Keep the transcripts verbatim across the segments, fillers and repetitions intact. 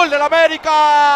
gol del América.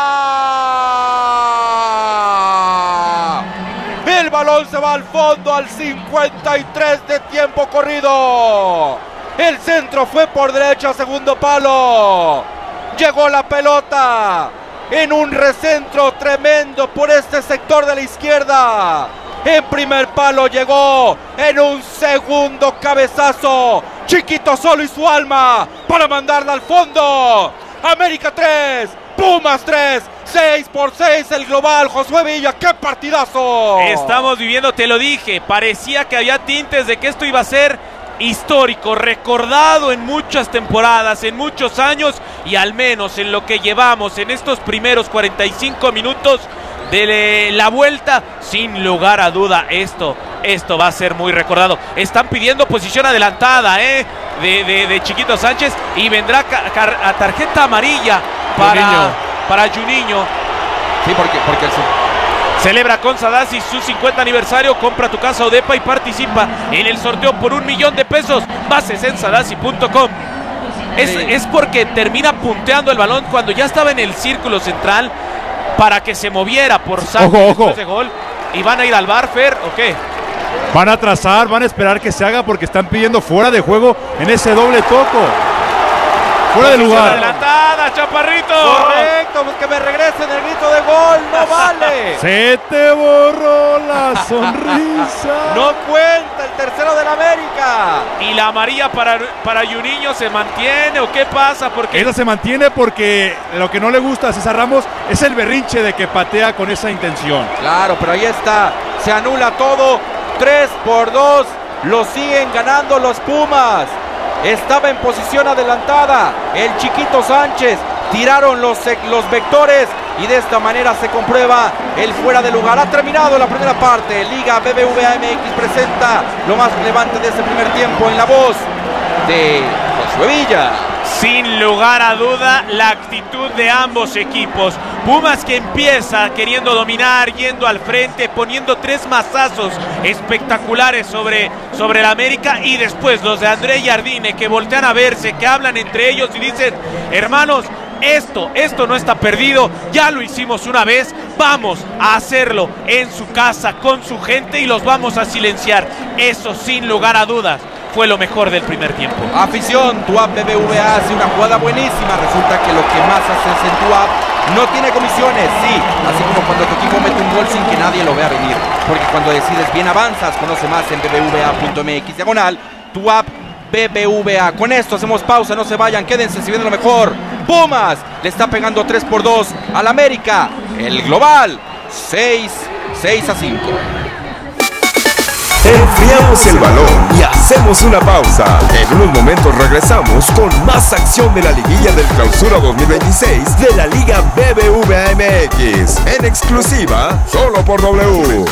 El balón se va al fondo al cincuenta y tres de tiempo corrido. El centro fue por derecha, segundo palo. Llegó la pelota en un recentro tremendo por este sector de la izquierda. En primer palo llegó en un segundo cabezazo. Chiquito solo y su alma para mandarla al fondo. América tres, Pumas tres. seis por seis el global. Josué Villa, ¡qué partidazo! Estamos viviendo, te lo dije, parecía que había tintes de que esto iba a ser histórico, recordado en muchas temporadas, en muchos años, y al menos en lo que llevamos en estos primeros cuarenta y cinco minutos de la vuelta, sin lugar a duda, esto, esto va a ser muy recordado. Están pidiendo posición adelantada, ¿eh? De, de, de Chiquito Sánchez, y vendrá a tarjeta amarilla para, Juninho. para Juninho. Sí, porque, porque el... Celebra con Sadassi su cincuenta aniversario, compra tu casa Odepa y participa en el sorteo por un millón de pesos. Bases en sadassi punto com. Es, sí. es porque termina punteando el balón cuando ya estaba en el círculo central para que se moviera por Sánchez después de gol. ¿Y van a ir al bar, Fer, o qué? Van a trazar, van a esperar que se haga porque están pidiendo fuera de juego en ese doble toco. Fuera de lugar. Adelantada, Chaparrito. Correcto, pues que me regresen el grito de gol, no vale. Se te borró la sonrisa. No cuenta el tercero del América. ¿Y la amarilla para, para Juninho se mantiene o qué pasa? Porque esa se mantiene porque lo que no le gusta a César Ramos es el berrinche de que patea con esa intención. Claro, pero ahí está, se anula todo. tres por dos, lo siguen ganando los Pumas. Estaba en posición adelantada el Chiquito Sánchez, tiraron los, los vectores y de esta manera se comprueba el fuera de lugar. Ha terminado la primera parte. Liga B B V A M X presenta lo más relevante de este primer tiempo en la voz de Josué Villa. Sin lugar a duda, la actitud de ambos equipos. Pumas que empieza queriendo dominar, yendo al frente, poniendo tres mazazos espectaculares sobre, sobre el América, y después los de André Jardine que voltean a verse, que hablan entre ellos y dicen: hermanos, esto, esto no está perdido, ya lo hicimos una vez, vamos a hacerlo en su casa, con su gente, y los vamos a silenciar. Eso sin lugar a dudas fue lo mejor del primer tiempo. Afición, tu app B B V A hace una jugada buenísima. Resulta que lo que más haces en tu app no tiene comisiones, sí, así como cuando tu equipo mete un gol sin que nadie lo vea venir. Porque cuando decides bien avanzas. Conoce más en b b v a punto m x diagonal tu app B B V A. Con esto hacemos pausa, no se vayan, quédense si viene lo mejor. Pumas le está pegando tres por dos al América. El global seis a cinco. Enfriamos el balón y hacemos una pausa. En unos momentos regresamos con más acción de la liguilla del Clausura dos mil veintiséis de la Liga B B V A M X. En exclusiva, solo por W.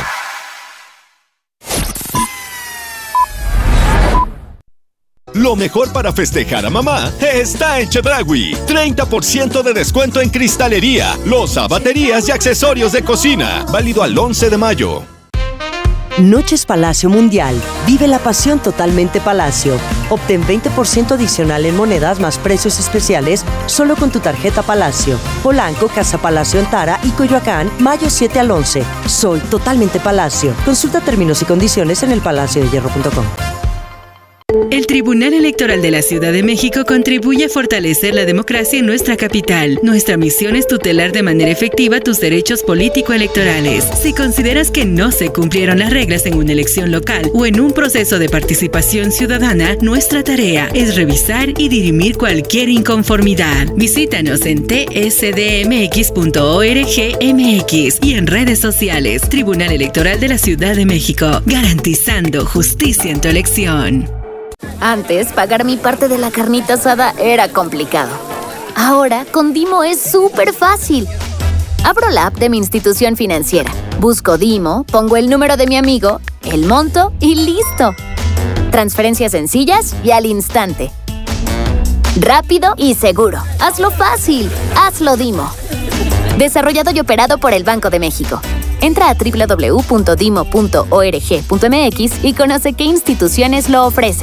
Lo mejor para festejar a mamá está en Chedraui. treinta por ciento de descuento en cristalería, loza, baterías y accesorios de cocina. Válido al once de mayo. Noches Palacio Mundial. Vive la pasión totalmente Palacio. Obtén veinte por ciento adicional en monedas más precios especiales solo con tu tarjeta Palacio. Polanco, Casa Palacio Antara y Coyoacán, mayo siete al once. Soy totalmente Palacio. Consulta términos y condiciones en el palacio de hierro punto com. El Tribunal Electoral de la Ciudad de México contribuye a fortalecer la democracia en nuestra capital. Nuestra misión es tutelar de manera efectiva tus derechos político-electorales. Si consideras que no se cumplieron las reglas en una elección local o en un proceso de participación ciudadana, nuestra tarea es revisar y dirimir cualquier inconformidad. Visítanos en t s d m x punto org m x y en redes sociales. Tribunal Electoral de la Ciudad de México, garantizando justicia en tu elección. Antes, pagar mi parte de la carnita asada era complicado. Ahora, con Dimo es súper fácil. Abro la app de mi institución financiera, busco Dimo, pongo el número de mi amigo, el monto y ¡listo! Transferencias sencillas y al instante. Rápido y seguro. Hazlo fácil. Hazlo Dimo. Desarrollado y operado por el Banco de México. Entra a w w w punto dimo punto org punto m x y conoce qué instituciones lo ofrecen.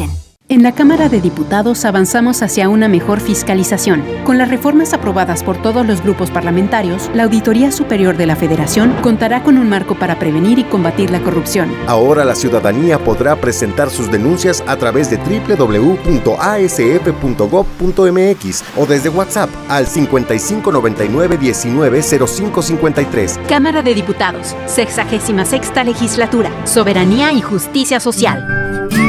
En la Cámara de Diputados avanzamos hacia una mejor fiscalización. Con las reformas aprobadas por todos los grupos parlamentarios, la Auditoría Superior de la Federación contará con un marco para prevenir y combatir la corrupción. Ahora la ciudadanía podrá presentar sus denuncias a través de doble u doble u doble u punto a s f punto gob punto m x o desde WhatsApp al cincuenta y cinco noventa y nueve diecinueve cero cinco cincuenta y tres. Cámara de Diputados, sexagésima sexta Legislatura, Soberanía y Justicia Social.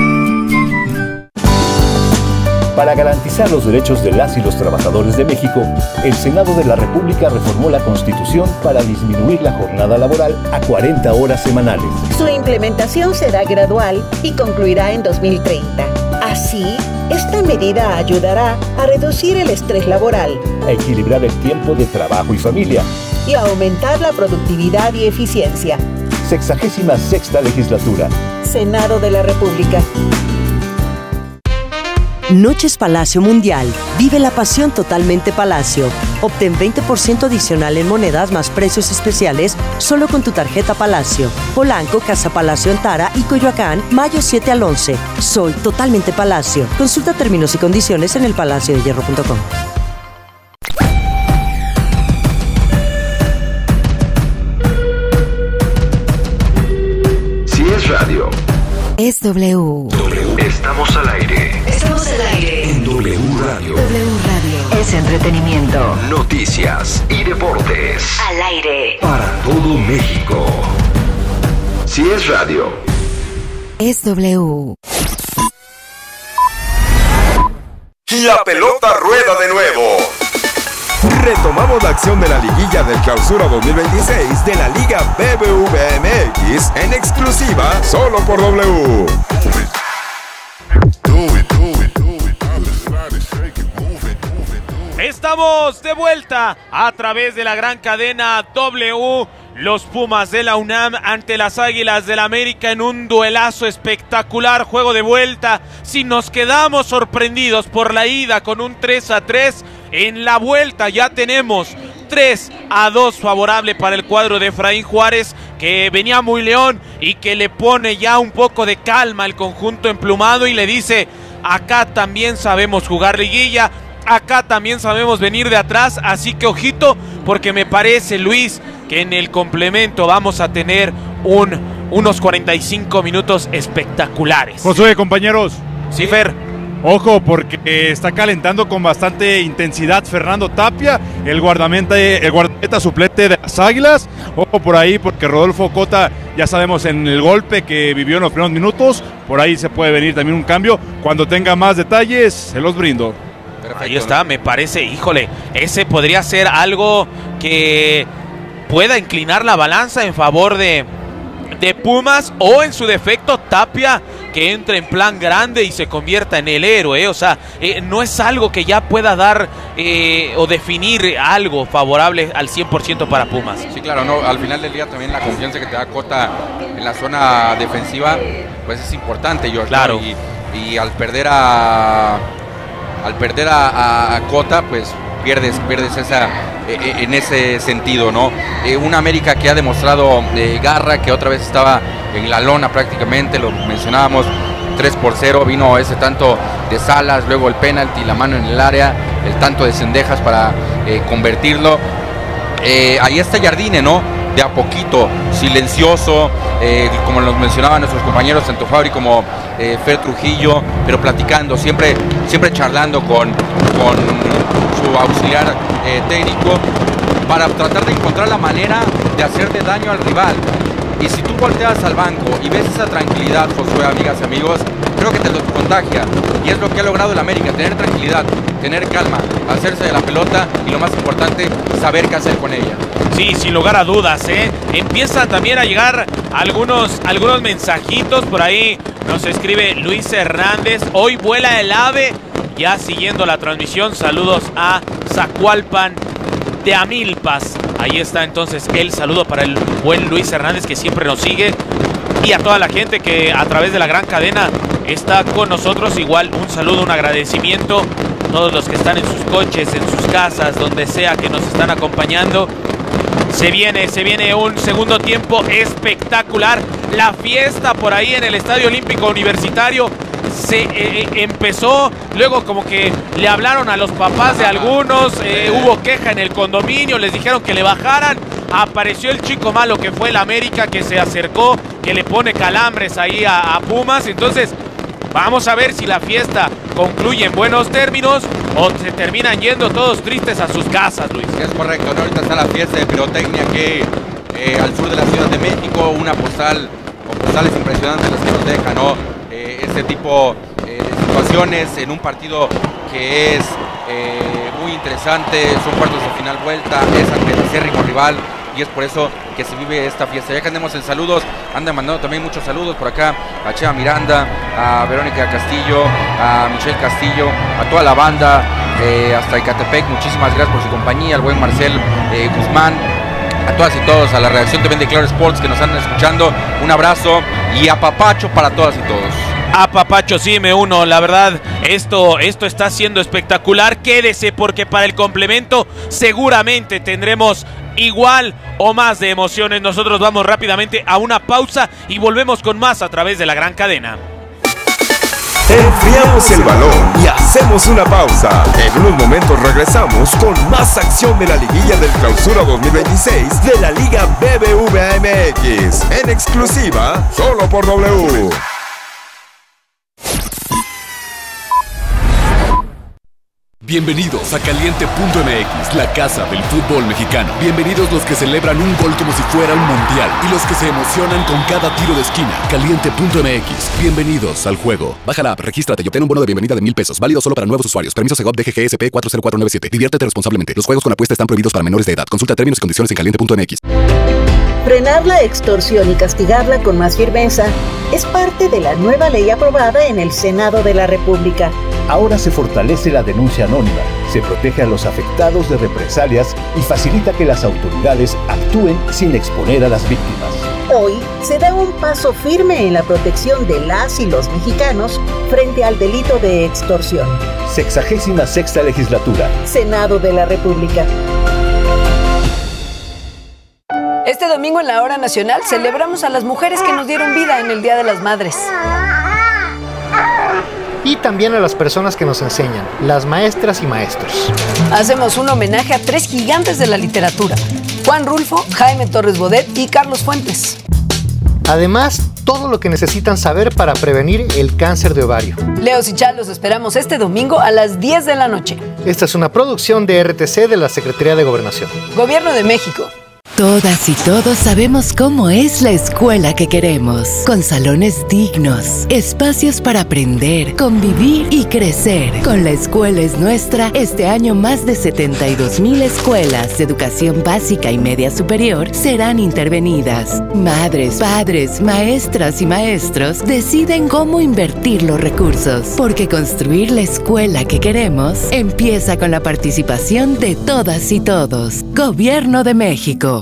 Para garantizar los derechos de las y los trabajadores de México, el Senado de la República reformó la Constitución para disminuir la jornada laboral a cuarenta horas semanales. Su implementación será gradual y concluirá en dos mil treinta. Así, esta medida ayudará a reducir el estrés laboral, a equilibrar el tiempo de trabajo y familia y a aumentar la productividad y eficiencia. Sexagésima sexta Legislatura. Senado de la República. Noches Palacio Mundial. Vive la pasión totalmente Palacio. Obtén veinte por ciento adicional en monedas más precios especiales solo con tu tarjeta Palacio. Polanco, Casa Palacio Antara y Coyoacán, mayo siete al once. Soy totalmente Palacio. Consulta términos y condiciones en el palacio de hierro punto com. Si es radio, es W. W. Estamos al aire. Estamos al aire. En W Radio. W Radio. Es entretenimiento. Noticias y deportes. Al aire. Para todo México. Si es radio, es W. La pelota rueda de nuevo. Retomamos la acción de la liguilla del Clausura dos mil veintiséis de la Liga B B V M X en exclusiva solo por W. Estamos de vuelta a través de la gran cadena W. Los Pumas de la UNAM ante las Águilas del América en un duelazo espectacular, juego de vuelta. Si nos quedamos sorprendidos por la ida con un tres a tres, en la vuelta ya tenemos tres a dos favorable para el cuadro de Efraín Juárez, que venía muy león y que le pone ya un poco de calma al conjunto emplumado y le dice: acá también sabemos jugar liguilla, acá también sabemos venir de atrás, así que ojito, porque me parece, Luis, que en el complemento vamos a tener un, unos cuarenta y cinco minutos espectaculares. Josué, compañeros. Sí, Fer. Ojo, porque está calentando con bastante intensidad Fernando Tapia, el guardameta, el guardameta suplente de las Águilas. Ojo por ahí, porque Rodolfo Cota, ya sabemos en el golpe que vivió en los primeros minutos, por ahí se puede venir también un cambio. Cuando tenga más detalles, se los brindo. Perfecto. Ahí está, me parece, híjole, ese podría ser algo que pueda inclinar la balanza en favor de, de Pumas, o en su defecto Tapia, que entre en plan grande y se convierta en el héroe, ¿eh? O sea, eh, no es algo que ya pueda dar eh, o definir algo favorable al cien por ciento para Pumas. Sí, claro, no, al final del día también la confianza que te da Cota en la zona defensiva, pues es importante, George. Claro. Y, y al perder a al perder a, a, a Cota, pues pierdes, pierdes esa, eh, en ese sentido, ¿no? Eh, una América que ha demostrado eh, garra, que otra vez estaba en la lona prácticamente, lo mencionábamos, tres por cero, vino ese tanto de Salas, luego el penalti, la mano en el área, el tanto de Cendejas para eh, convertirlo. Eh, ahí está Jardine, ¿no? De a poquito, silencioso, eh, como nos mencionaban nuestros compañeros, tanto Fabri como eh, Fer Trujillo, pero platicando, siempre, siempre charlando con, con su auxiliar eh, técnico, para tratar de encontrar la manera de hacerle daño al rival. Y si tú volteas al banco y ves esa tranquilidad, Josué, amigas y amigos, creo que te lo contagia. Y es lo que ha logrado el América, tener tranquilidad, tener calma, hacerse de la pelota y lo más importante, saber qué hacer con ella. Sí, sin lugar a dudas, ¿eh? Empiezan también a llegar algunos, algunos mensajitos por ahí. Nos escribe Luis Hernández: hoy vuela el ave. Ya siguiendo la transmisión, saludos a Zacualpan de Amilpas. Ahí está entonces el saludo para el buen Luis Hernández, que siempre nos sigue, y a toda la gente que a través de la gran cadena está con nosotros. Igual un saludo, un agradecimiento a todos los que están en sus coches, en sus casas, donde sea que nos están acompañando. Se viene, se viene un segundo tiempo espectacular. La fiesta por ahí en el Estadio Olímpico Universitario se eh, empezó, luego como que le hablaron a los papás de algunos, eh, hubo queja en el condominio, les dijeron que le bajaran, apareció el chico malo que fue el América, que se acercó, que le pone calambres ahí a, a Pumas. Entonces vamos a ver si la fiesta concluye en buenos términos o se terminan yendo todos tristes a sus casas, Luis. Es correcto, ¿no? Ahorita está la fiesta de pirotecnia que eh, al sur de la Ciudad de México, una postal con postales impresionantes las que nos deja, ¿no? Eh, este tipo eh, de situaciones en un partido que es eh, muy interesante, son cuartos de final vuelta, es ante el acérrimo rival y es por eso que se vive esta fiesta. Ya que andemos en saludos, andan mandando también muchos saludos por acá a Chema Miranda, a Verónica Castillo, a Michelle Castillo, a toda la banda, eh, hasta Ecatepec, muchísimas gracias por su compañía, al buen Marcel eh, Guzmán, a todas y todos, a la redacción también de Claro Sports que nos andan escuchando, un abrazo y apapacho para todas y todos. A papacho, sí, me uno, la verdad, esto, esto está siendo espectacular. Quédese porque para el complemento seguramente tendremos igual o más de emociones. Nosotros vamos rápidamente a una pausa y volvemos con más a través de la gran cadena. Enfriamos el balón y hacemos una pausa. En unos momentos regresamos con más acción de la liguilla del Clausura dos mil veintiséis de la Liga B B V A M X, en exclusiva solo por W. Bienvenidos a Caliente punto M X, la casa del fútbol mexicano. Bienvenidos los que celebran un gol como si fuera un mundial y los que se emocionan con cada tiro de esquina. Caliente punto M X, bienvenidos al juego. Baja la app, regístrate y obtén un bono de bienvenida de mil pesos, válido solo para nuevos usuarios. Permiso Segov D G G S P cuatro cero cuatro nueve siete. Diviértete responsablemente. Los juegos con apuesta están prohibidos para menores de edad. Consulta términos y condiciones en caliente punto M X. Frenar la extorsión y castigarla con más firmeza es parte de la nueva ley aprobada en el Senado de la República. Ahora se fortalece la denuncia anónima, se protege a los afectados de represalias y facilita que las autoridades actúen sin exponer a las víctimas. Hoy se da un paso firme en la protección de las y los mexicanos frente al delito de extorsión. Sexagésima sexta legislatura. Senado de la República. Este domingo en la Hora Nacional celebramos a las mujeres que nos dieron vida en el Día de las Madres. Y también a las personas que nos enseñan, las maestras y maestros. Hacemos un homenaje a tres gigantes de la literatura: Juan Rulfo, Jaime Torres Bodet y Carlos Fuentes. Además, todo lo que necesitan saber para prevenir el cáncer de ovario. Leos y Chal, los esperamos este domingo a las diez de la noche. Esta es una producción de R T C de la Secretaría de Gobernación. Gobierno de México. Todas y todos sabemos cómo es la escuela que queremos, con salones dignos, espacios para aprender, convivir y crecer. Con La Escuela es Nuestra, este año más de setenta y dos mil escuelas de educación básica y media superior serán intervenidas. Madres, padres, maestras y maestros deciden cómo invertir los recursos, porque construir la escuela que queremos empieza con la participación de todas y todos. Gobierno de México.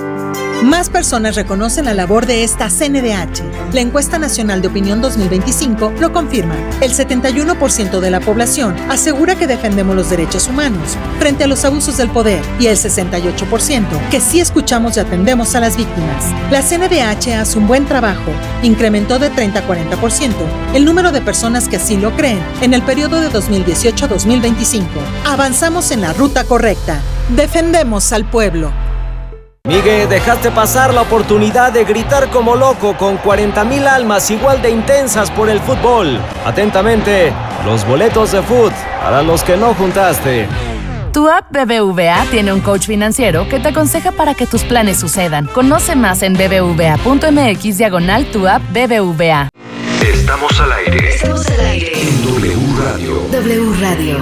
Más personas reconocen la labor de esta C N D H. La encuesta nacional de opinión dos mil veinticinco lo confirma. El setenta y uno por ciento de la población asegura que defendemos los derechos humanos frente a los abusos del poder y el sesenta y ocho por ciento que sí escuchamos y atendemos a las víctimas. La C N D H hace un buen trabajo. Incrementó de treinta a cuarenta por ciento el número de personas que así lo creen en el periodo de dos mil dieciocho a dos mil veinticinco. Avanzamos en la ruta correcta. Defendemos al pueblo. Miguel, dejaste pasar la oportunidad de gritar como loco con cuarenta mil almas igual de intensas por el fútbol. Atentamente, los boletos de fútbol para los que no juntaste. Tu app B B V A tiene un coach financiero que te aconseja para que tus planes sucedan. Conoce más en bbva.mx diagonal tu app B B V A. Estamos al aire. Estamos al aire. En W Radio. W Radio.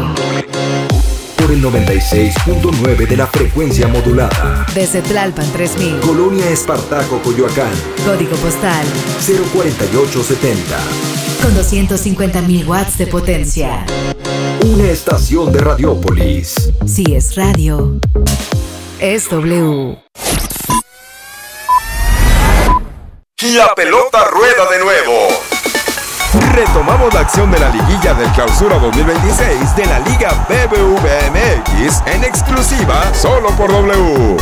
Por el noventa y seis punto nueve de la frecuencia modulada. Desde Tlalpan tres mil. Colonia Espartaco, Coyoacán. Código postal cero cuarenta y ocho setenta. Con doscientos cincuenta mil watts de potencia. Una estación de Radiópolis. Si es radio, es W. La pelota rueda de nuevo. Retomamos la acción de la liguilla del Clausura dos mil veintiséis de la Liga B B V A M X en exclusiva solo por W.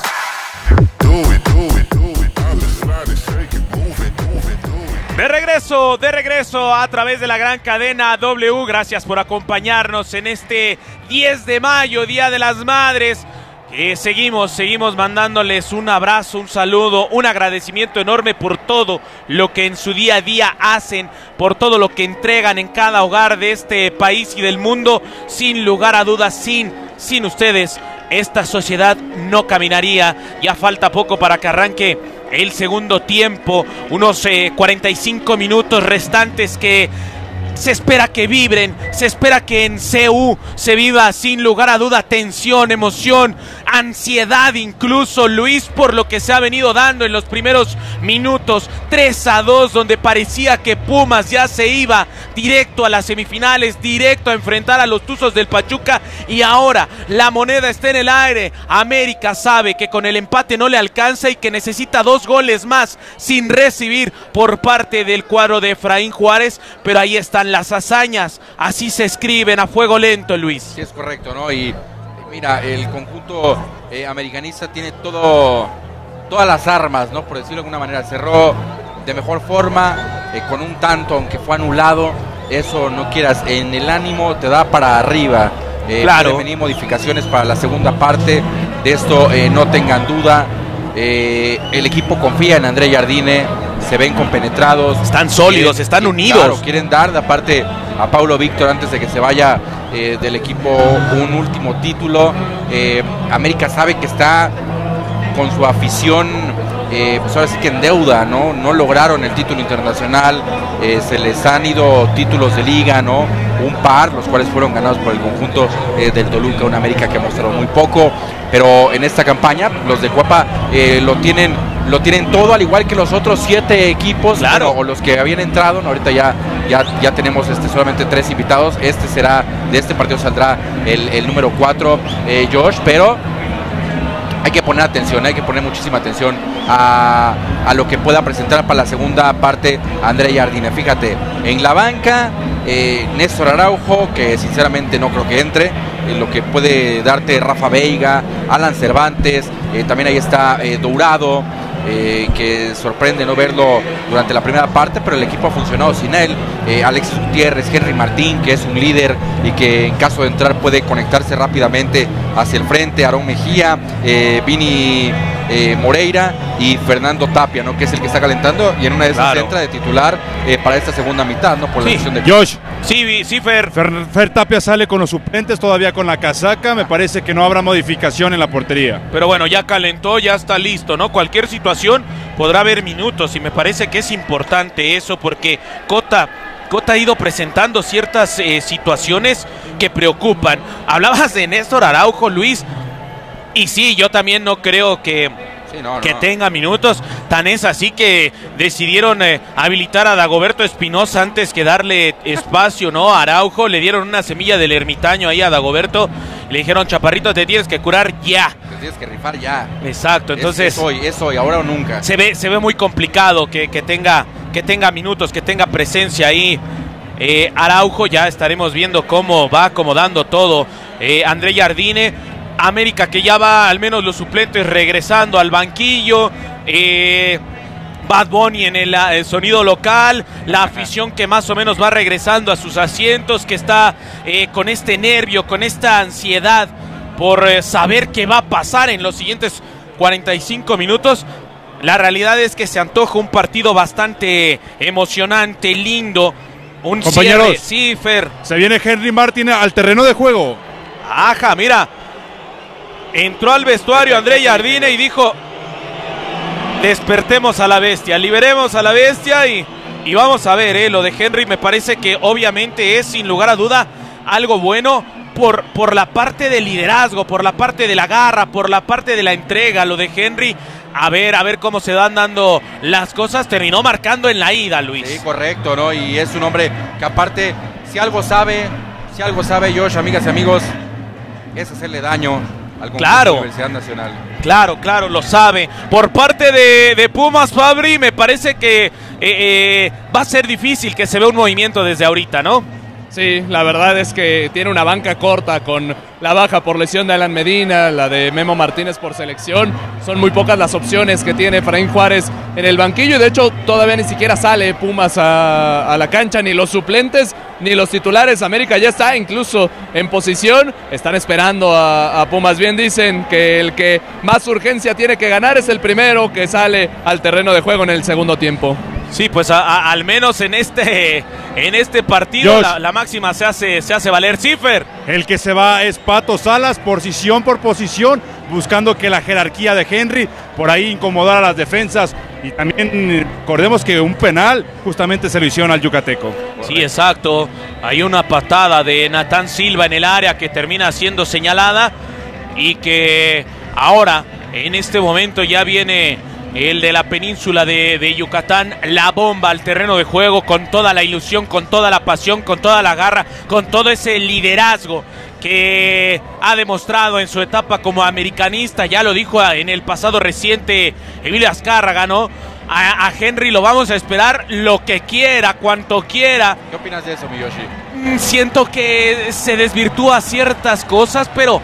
De regreso regreso, de regreso a través de la gran cadena W. Gracias por acompañarnos en este diez de mayo, Día de las Madres. Eh, seguimos, seguimos mandándoles un abrazo, un saludo, un agradecimiento enorme por todo lo que en su día a día hacen, por todo lo que entregan en cada hogar de este país y del mundo. Sin lugar a dudas, sin, sin ustedes, esta sociedad no caminaría. Ya falta poco para que arranque el segundo tiempo, unos eh, cuarenta y cinco minutos restantes que se espera que vibren, se espera que en C U se viva sin lugar a duda tensión, emoción, ansiedad incluso, Luis, por lo que se ha venido dando en los primeros minutos. Tres a dos, donde parecía que Pumas ya se iba directo a las semifinales, directo a enfrentar a los Tuzos del Pachuca, y ahora la moneda está en el aire. América sabe que con el empate no le alcanza y que necesita dos goles más sin recibir por parte del cuadro de Efraín Juárez, pero ahí están las hazañas, así se escriben a fuego lento, Luis. Sí, es correcto, ¿no? Y mira, el conjunto eh, americanista tiene todo, todas las armas, ¿no? Por decirlo de alguna manera, cerró de mejor forma, eh, con un tanto, aunque fue anulado. Eso no quieras, en el ánimo te da para arriba. Eh, claro. Pueden venir modificaciones para la segunda parte, de esto eh, no tengan duda. Eh, el equipo confía en André Jardine, se ven compenetrados, están sólidos, quieren, están unidos. Claro, quieren dar de aparte a Paulo Víctor antes de que se vaya eh, del equipo un último título. eh, América sabe que está con su afición, eh, pues ahora sí que en deuda, ¿no? No lograron el título internacional, eh, se les han ido títulos de liga, ¿no? Un par, los cuales fueron ganados por el conjunto eh, del Toluca, una América que ha mostrado muy poco, pero en esta campaña los de Cuapa eh, lo tienen lo tienen todo, al igual que los otros siete equipos, claro. Bueno, o los que habían entrado, ¿no? Ahorita ya, ya, ya tenemos este, solamente tres invitados. Este será, de este partido saldrá el, el número cuatro, eh, Josh, pero hay que poner atención, hay que poner muchísima atención a, a lo que pueda presentar para la segunda parte André Jardine. Fíjate, en la banca, eh, Néstor Araujo, que sinceramente no creo que entre, eh, lo que puede darte Rafa Veiga, Alan Cervantes, eh, también ahí está eh, Dourado, eh, que sorprende no verlo durante la primera parte, pero el equipo ha funcionado sin él. eh, Alexis Gutiérrez, Henry Martín, que es un líder y que en caso de entrar puede conectarse rápidamente hacia el frente, Aarón Mejía, eh, Vini eh, Moreira y Fernando Tapia, ¿no? Que es el que está calentando, y en una de esas claro. entra de titular eh, para esta segunda mitad, ¿no? Por la Sí. decisión de Josh. Sí, sí, Fer. Fer. Fer Tapia sale con los suplentes, todavía con la casaca. Me parece que no habrá modificación en la portería. Pero bueno, ya calentó, ya está listo, ¿no? Cualquier situación podrá haber minutos, y me parece que es importante eso, porque Cota, Cota ha ido presentando ciertas eh, situaciones que preocupan. Hablabas de Néstor Araujo, Luis, y sí, yo también no creo que... Sí, no, que no. tenga minutos. Tan es así que decidieron eh, habilitar a Dagoberto Espinosa antes que darle espacio, ¿no? A Araujo. Le dieron una semilla del ermitaño ahí a Dagoberto. Le dijeron, chaparrito, te tienes que curar ya. Te tienes que rifar ya. Exacto, entonces... Es, es hoy, es hoy, ahora o nunca. Se ve, se ve muy complicado que, que, tenga, que tenga minutos, que tenga presencia ahí. Eh, Araujo, ya estaremos viendo cómo va acomodando todo. Eh, André Jardine... América que ya va, al menos los suplentes regresando al banquillo. eh, Bad Bunny en el, el sonido local, la afición que más o menos va regresando a sus asientos, que está eh, con este nervio, con esta ansiedad por eh, saber qué va a pasar en los siguientes cuarenta y cinco minutos. La realidad es que se antoja un partido bastante emocionante, lindo, un Compañeros, cierre. Sí, Fer. Se viene Henry Martin al terreno de juego. Ajá, mira. Entró al vestuario André Jardine y dijo: despertemos a la bestia, liberemos a la bestia y, y vamos a ver, eh, lo de Henry me parece que obviamente es sin lugar a duda algo bueno por, por la parte del liderazgo, por la parte de la garra, por la parte de la entrega. Lo de Henry, a ver, a ver cómo se van dando las cosas. Terminó marcando en la ida, Luis. Sí, correcto, ¿no? Y es un hombre que aparte, si algo sabe, si algo sabe Josh, amigas y amigos, es hacerle daño al conjunto Claro. de la Universidad Nacional. Claro, claro, lo sabe. Por parte de, de Pumas, Fabri, me parece que eh, eh, va a ser difícil que se vea un movimiento desde ahorita, ¿no? Sí, la verdad es que tiene una banca corta con la baja por lesión de Alan Medina, la de Memo Martínez por selección. Son muy pocas las opciones que tiene Efraín Juárez en el banquillo y de hecho todavía ni siquiera sale Pumas a, a la cancha, ni los suplentes ni los titulares. América ya está incluso en posición, están esperando a, a Pumas. Bien dicen que el que más urgencia tiene que ganar es el primero que sale al terreno de juego en el segundo tiempo. Sí, pues a, a, al menos en este en este partido la, la máxima se hace se hace valer. Cifer. El que se va es Pato Salas, posición por posición, buscando que la jerarquía de Henry por ahí incomodara a las defensas. Y también recordemos que un penal justamente se lo hicieron al yucateco. Sí, exacto. Hay una patada de Natán Silva en el área que termina siendo señalada y que ahora en este momento ya viene el de la península de, de Yucatán, la bomba al terreno de juego con toda la ilusión, con toda la pasión, con toda la garra, con todo ese liderazgo que ha demostrado en su etapa como americanista. Ya lo dijo en el pasado reciente Emilio Azcárraga, ¿no? A, a Henry lo vamos a esperar lo que quiera, cuanto quiera. ¿Qué opinas de eso, Miyoshi? Siento que se desvirtúa ciertas cosas, pero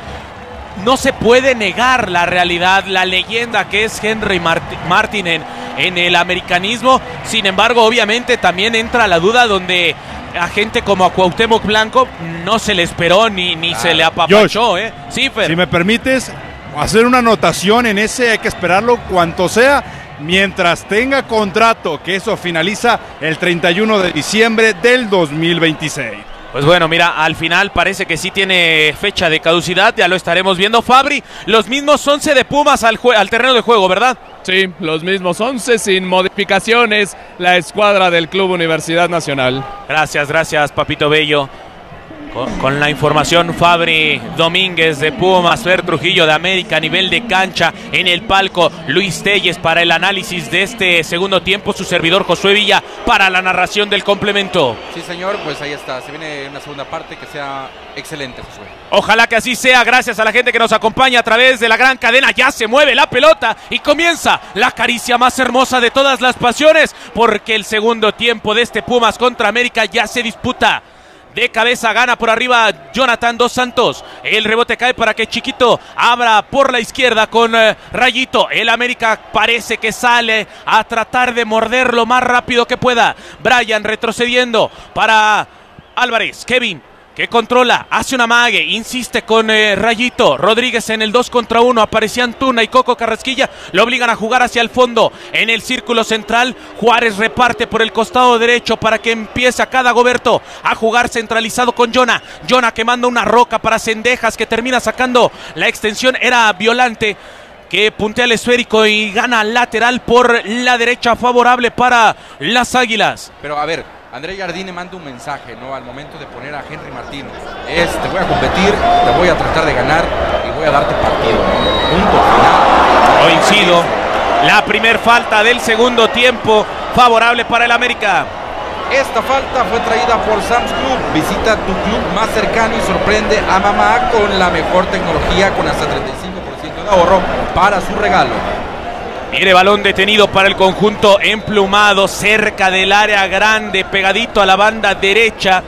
no se puede negar la realidad, la leyenda que es Henry Mart- Martin en, en el americanismo. Sin embargo, obviamente también entra la duda donde a gente como a Cuauhtémoc Blanco no se le esperó ni, ni ah, se le apapachó. Josh, ¿eh? Sí, Fer. Si me permites hacer una anotación en ese, hay que esperarlo cuanto sea, mientras tenga contrato, que eso finaliza el treinta y uno de diciembre del dos mil veintiséis. Pues bueno, mira, al final parece que sí tiene fecha de caducidad, ya lo estaremos viendo. Fabri, los mismos once de Pumas al, al terreno de juego, ¿verdad? Sí, los mismos once sin modificaciones, la escuadra del Club Universidad Nacional. Gracias, gracias, Papito Bello. Con, con la información, Fabri Domínguez de Pumas, Fer Trujillo de América a nivel de cancha, en el palco Luis Telles para el análisis de este segundo tiempo, su servidor Josué Villa para la narración del complemento. Sí, señor, pues ahí está, se viene una segunda parte que sea excelente, Josué. Ojalá que así sea, gracias a la gente que nos acompaña a través de la gran cadena. Ya se mueve la pelota y comienza la caricia más hermosa de todas las pasiones, porque el segundo tiempo de este Pumas contra América ya se disputa. De cabeza gana por arriba Jonathan Dos Santos. El rebote cae para que Chiquito abra por la izquierda con eh, Rayito. El América parece que sale a tratar de morder lo más rápido que pueda. Brian retrocediendo para Álvarez. Kevin, que controla, hace una amague, insiste con eh, Rayito. Rodríguez en el dos contra uno, aparecía Antuna y Coco Carrasquilla, lo obligan a jugar hacia el fondo. En el círculo central, Juárez reparte por el costado derecho para que empiece acá Dagoberto a jugar centralizado con Jonah. Jonah que manda una roca para Cendejas, que termina sacando la extensión, era Violante, que puntea el esférico y gana lateral por la derecha, favorable para las Águilas. Pero a ver, André Jardine manda un mensaje, ¿no? Al momento de poner a Henry Martínez. Es, te voy a competir, te voy a tratar de ganar y voy a darte partido, ¿no? Punto final. Coincido. La primer falta del segundo tiempo, favorable para el América. Esta falta fue traída por Sam's Club. Visita tu club más cercano y sorprende a mamá con la mejor tecnología, con hasta treinta y cinco por ciento de ahorro para su regalo. Mire, balón detenido para el conjunto emplumado, cerca del área grande, pegadito a la banda derecha.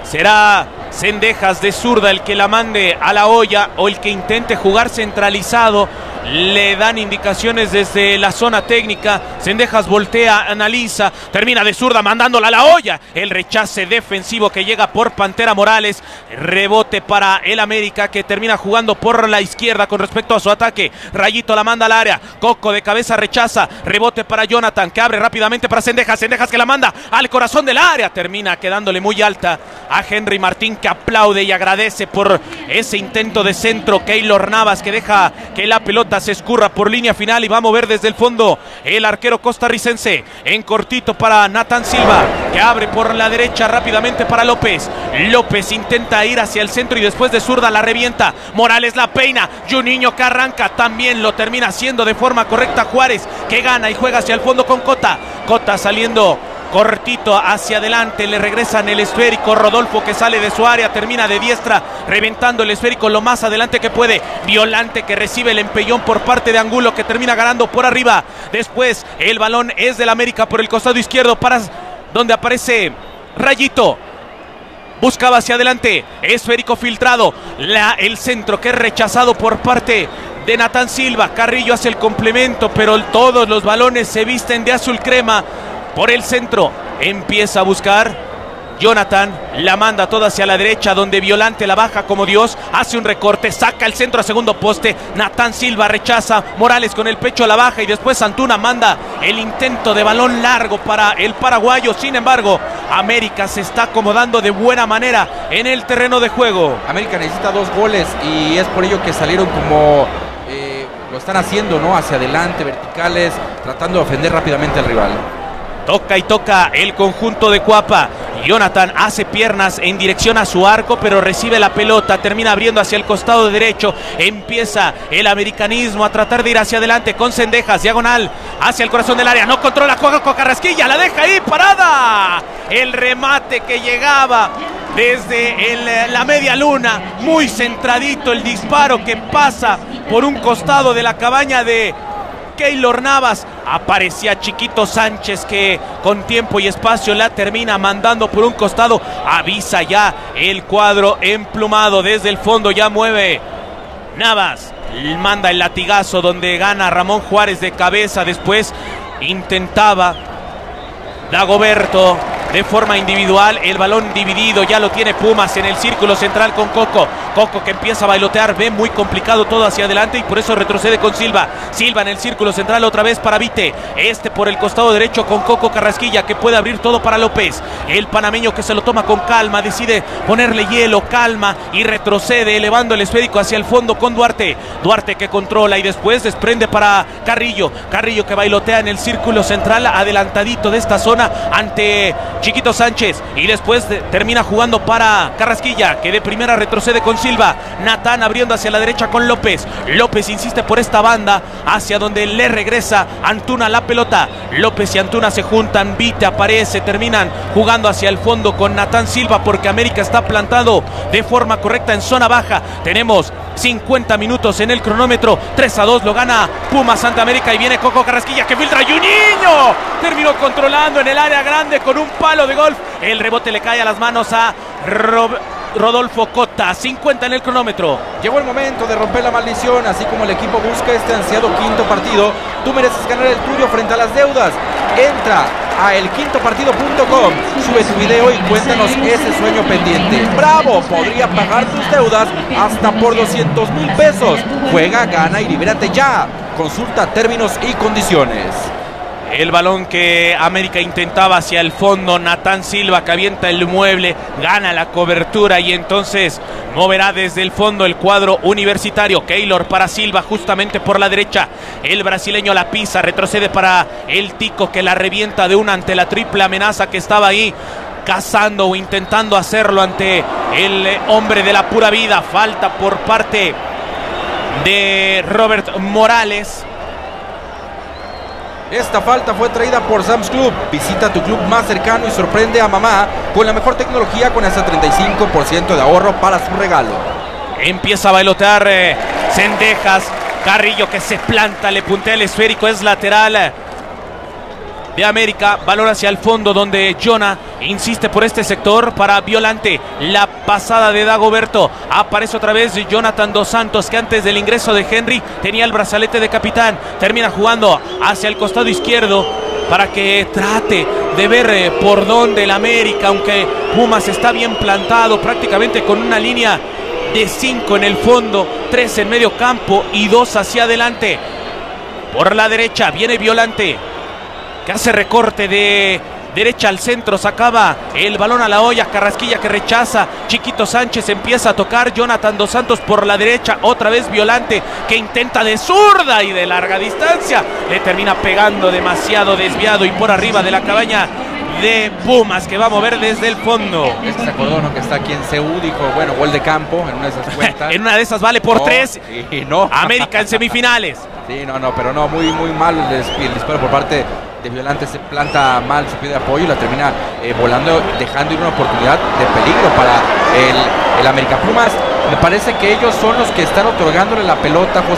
Será Cendejas de zurda el que la mande a la olla, o el que intente jugar centralizado. Le dan indicaciones desde la zona técnica. Cendejas voltea, analiza, termina de zurda mandándola a la olla. El rechace defensivo que llega por Pantera Morales. Rebote para el América, que termina jugando por la izquierda con respecto a su ataque. Rayito la manda al área. Coco de cabeza rechaza. Rebote para Jonathan, que abre rápidamente para Cendejas. Cendejas que la manda al corazón del área. Termina quedándole muy alta a Henry Martín, que aplaude y agradece por ese intento de centro. Keylor Navas, que deja que la pelota se escurra por línea final y va a mover desde el fondo el arquero costarricense. En cortito para Natán Silva, que abre por la derecha rápidamente para López. López intenta ir hacia el centro y después de zurda la revienta. Morales la peina. Juninho que arranca, también lo termina haciendo de forma correcta Juárez, que gana y juega hacia el fondo con Cota. Cota saliendo cortito hacia adelante, le regresan el esférico. Rodolfo, que sale de su área, termina de diestra reventando el esférico lo más adelante que puede. Violante, que recibe el empellón por parte de Angulo, que termina ganando por arriba. Después el balón es del América por el costado izquierdo, para donde aparece Rayito. buscaba hacia adelante, esférico filtrado, la, el centro que es rechazado por parte de Natán Silva. Carrillo hace el complemento, pero todos los balones se visten de azul crema. Por el centro empieza a buscar Jonathan, la manda toda hacia la derecha, donde Violante la baja como Dios, hace un recorte, saca el centro a segundo poste, Natán Silva rechaza, Morales con el pecho a la baja y después Antuna manda el intento de balón largo para el paraguayo. Sin embargo, América se está acomodando de buena manera en el terreno de juego. América necesita dos goles y es por ello que salieron como eh, lo están haciendo, ¿no? Hacia adelante, verticales, tratando de ofender rápidamente al rival. Toca y toca el conjunto de Cuapa. Jonathan hace piernas en dirección a su arco, pero recibe la pelota, termina abriendo hacia el costado derecho. Empieza el americanismo a tratar de ir hacia adelante con Cendejas, diagonal hacia el corazón del área. No controla, juega con Carrasquilla, la deja ahí parada. El remate que llegaba desde el, la media luna, muy centradito el disparo que pasa por un costado de la cabaña de Keylor Navas. Aparecía Chiquito Sánchez, que con tiempo y espacio la termina mandando por un costado. Avisa ya el cuadro emplumado desde el fondo, ya mueve Navas, manda el latigazo donde gana Ramón Juárez de cabeza. Después intentaba Dagoberto de forma individual, el balón dividido, ya lo tiene Pumas en el círculo central con Coco. Coco que empieza a bailotear, ve muy complicado todo hacia adelante y por eso retrocede con Silva. Silva en el círculo central otra vez para Vite. Este por el costado derecho con Coco Carrasquilla, que puede abrir todo para López. El panameño que se lo toma con calma, decide ponerle hielo, calma y retrocede elevando el esférico hacia el fondo con Duarte. Duarte que controla y después desprende para Carrillo. Carrillo que bailotea en el círculo central, adelantadito de esta zona ante Chiquito Sánchez, y después de, termina jugando para Carrasquilla, que de primera retrocede con Silva. Natán abriendo hacia la derecha con López. López insiste por esta banda hacia donde le regresa Antuna la pelota. López y Antuna se juntan, Vite aparece, terminan jugando hacia el fondo con Natán Silva porque América está plantado de forma correcta en zona baja. Tenemos cincuenta minutos en el cronómetro, tres a dos lo gana Pumas ante América y viene Coco Carrasquilla que filtra y un niño terminó controlando en el área grande con un palo de golf. El rebote le cae a las manos a Rob Rodolfo Cota. Cincuenta en el cronómetro. Llegó el momento de romper la maldición, así como el equipo busca este ansiado quinto partido. Tú mereces ganar el tuyo frente a las deudas. Entra a el quinto partido punto com, sube tu video y cuéntanos ese sueño pendiente. ¡Bravo! Podría pagar tus deudas hasta por doscientos mil pesos. Juega, gana y libérate ya. Consulta términos y condiciones. El balón que América intentaba hacia el fondo, Natán Silva que avienta el mueble, gana la cobertura y entonces moverá desde el fondo el cuadro universitario. Keylor para Silva justamente por la derecha, el brasileño la pisa, retrocede para el Tico que la revienta de una ante la triple amenaza que estaba ahí cazando o intentando hacerlo ante el hombre de la pura vida. Falta por parte de Robert Morales. Esta falta fue traída por Sam's Club. Visita tu club más cercano y sorprende a mamá con la mejor tecnología con hasta treinta y cinco por ciento de ahorro para su regalo. Empieza a bailotear eh, Cendejas. Carrillo que se planta, le puntea el esférico, es lateral eh, de América. Balón hacia el fondo donde Jonah insiste por este sector para Violante. La pasada de Dagoberto. Aparece otra vez Jonathan Dos Santos, que antes del ingreso de Henry tenía el brazalete de capitán. Termina jugando hacia el costado izquierdo para que trate de ver eh, por dónde el América, aunque Pumas está bien plantado prácticamente con una línea de cinco en el fondo, tres en medio campo y dos hacia adelante. Por la derecha viene Violante, que hace recorte de derecha al centro, sacaba el balón a la olla. Carrasquilla que rechaza, Chiquito Sánchez empieza a tocar, Jonathan Dos Santos por la derecha, otra vez Violante que intenta de zurda y de larga distancia, le termina pegando demasiado desviado y por arriba de la cabaña de Pumas, que va a mover desde el fondo. Es que se acordó, ¿no? Que está aquí en C U, dijo, bueno, gol de campo en una de esas cuentas. En una de esas vale por no, tres. Y no. América en semifinales. Sí, no, no, pero no, muy, muy mal el, el disparo por parte de Violante. Se planta mal su pie de apoyo y la termina eh, volando, dejando ir una oportunidad de peligro para el, el América. Pumas, me parece que ellos son los que están otorgándole la pelota, Josué,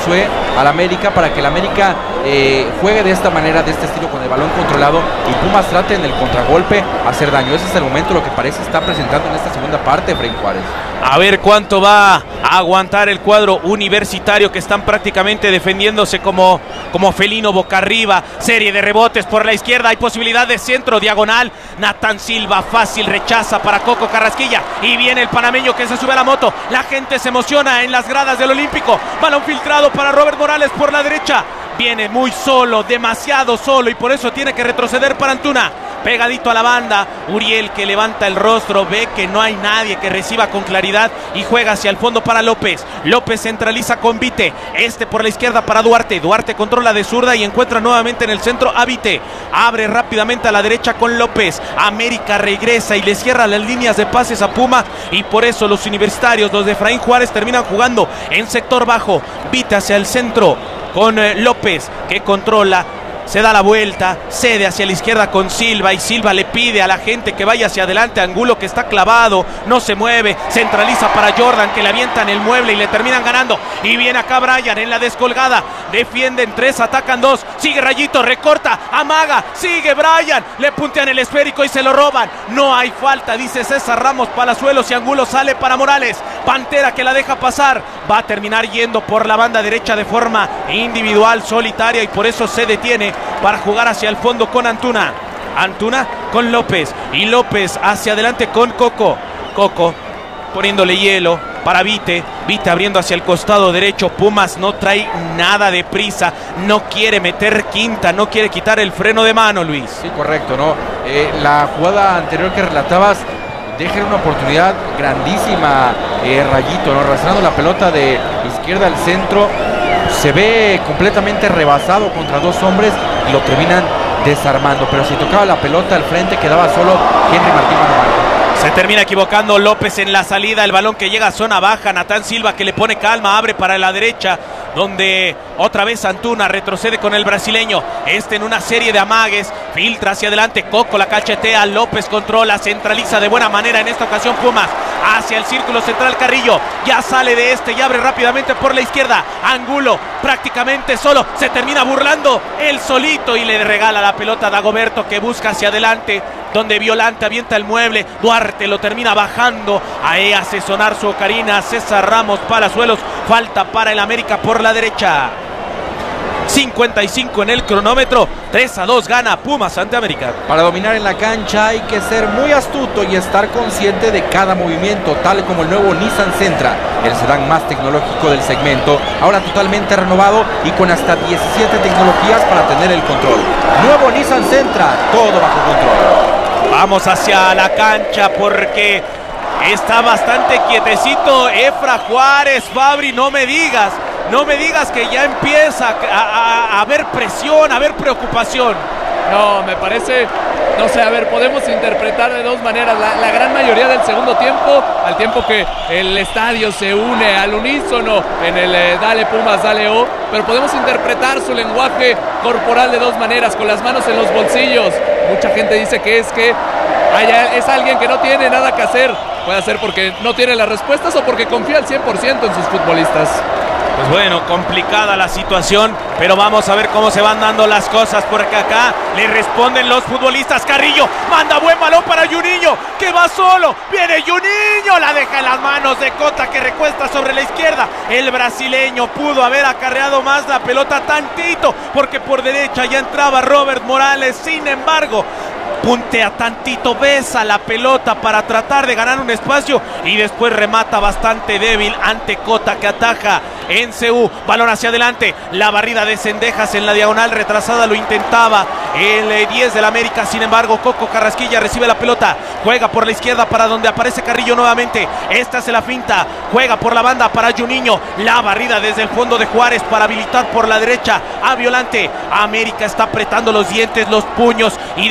al América para que el América eh, juegue de esta manera, de este estilo, con el balón controlado, y Pumas trate en el contragolpe hacer daño. Ese es el momento, lo que parece está presentando en esta segunda parte Efraín Juárez. A ver cuánto va a aguantar el cuadro universitario, que están prácticamente defendiéndose como, como felino boca arriba. Serie de rebotes por la izquierda, hay posibilidad de centro diagonal. Natán Silva fácil rechaza para Coco Carrasquilla y viene el panameño que se sube a la moto. La gente se emociona en las gradas del Olímpico. Balón filtrado para Robert Morales por la derecha. Viene muy solo, demasiado solo, y por eso tiene que retroceder para Antuna. Pegadito a la banda, Uriel, que levanta el rostro, ve que no hay nadie que reciba con claridad y juega hacia el fondo para López. López centraliza con Vite, este por la izquierda para Duarte. Duarte controla de zurda y encuentra nuevamente en el centro a Vite. Abre rápidamente a la derecha con López. América regresa y le cierra las líneas de pases a Puma, y por eso los universitarios, los de Efraín Juárez, terminan jugando en sector bajo. Vite hacia el centro con eh, López, que controla, se da la vuelta, cede hacia la izquierda con Silva, y Silva le pide a la gente que vaya hacia adelante. Angulo, que está clavado, no se mueve, centraliza para Jordan, que le avientan el mueble y le terminan ganando. Y viene acá Brian en la descolgada, defienden tres, atacan dos, sigue Rayito, recorta, amaga, sigue Brian, le puntean el esférico y se lo roban. No hay falta, dice César Ramos Palazuelos, y Angulo sale para Morales. Pantera, que la deja pasar, va a terminar yendo por la banda derecha de forma individual, solitaria, y por eso se detiene para jugar hacia el fondo con Antuna. Antuna con López, y López hacia adelante con Coco. Coco poniéndole hielo para Vite. Vite abriendo hacia el costado derecho. Pumas no trae nada de prisa, no quiere meter quinta, no quiere quitar el freno de mano, Luis. Sí, correcto, ¿no? Eh, la jugada anterior que relatabas deja una oportunidad grandísima, eh, Rayito, ¿no? Arrastrando la pelota de izquierda al centro, se ve completamente rebasado contra dos hombres y lo terminan desarmando, pero si tocaba la pelota al frente quedaba solo Henry Martín Manuel. Se termina equivocando López en la salida, el balón que llega a zona baja. Natán Silva, que le pone calma, abre para la derecha, donde otra vez Antuna retrocede con el brasileño. Este en una serie de amagues, filtra hacia adelante, Coco la cachetea, López controla, centraliza de buena manera en esta ocasión Pumas, hacia el círculo central Carrillo, ya sale de este y abre rápidamente por la izquierda. Angulo prácticamente solo, se termina burlando él solito y le regala la pelota a Dagoberto, que busca hacia adelante, donde Violante avienta el mueble. Duarte lo termina bajando, ahí hace sonar su ocarina César Ramos Palazuelos. Falta para el América por la derecha. cincuenta y cinco en el cronómetro, tres a dos gana Pumas ante América. Para dominar en la cancha hay que ser muy astuto y estar consciente de cada movimiento, tal como el nuevo Nissan Sentra, el sedán más tecnológico del segmento, ahora totalmente renovado y con hasta diecisiete tecnologías para tener el control. Nuevo Nissan Sentra, todo bajo control. Vamos hacia la cancha porque está bastante quietecito Efra Juárez. Fabri, no me digas, no me digas que ya empieza a, a, a haber presión, a haber preocupación. No, me parece, no sé, a ver, podemos interpretar de dos maneras. La, la gran mayoría del segundo tiempo, al tiempo que el estadio se une al unísono en el eh, Dale Pumas, Dale O, pero podemos interpretar su lenguaje corporal de dos maneras, con las manos en los bolsillos. Mucha gente dice que es que haya, es alguien que no tiene nada que hacer. Puede ser porque no tiene las respuestas o porque confía al cien por ciento en sus futbolistas. Pues bueno, complicada la situación, pero vamos a ver cómo se van dando las cosas, porque acá le responden los futbolistas. Carrillo manda buen balón para Juninho, que va solo, viene Juninho, la deja en las manos de Cota, que recuesta sobre la izquierda. El brasileño pudo haber acarreado más la pelota tantito, porque por derecha ya entraba Robert Morales. Sin embargo, puntea tantito, besa la pelota para tratar de ganar un espacio y después remata bastante débil ante Cota, que ataja en C U. Balón hacia adelante, la barrida de Cendejas en la diagonal retrasada, lo intentaba el diez del América. Sin embargo, Coco Carrasquilla recibe la pelota, juega por la izquierda para donde aparece Carrillo nuevamente. Esta se la finta, juega por la banda para Juninho, la barrida desde el fondo de Juárez para habilitar por la derecha a Violante. América está apretando los dientes, los puños y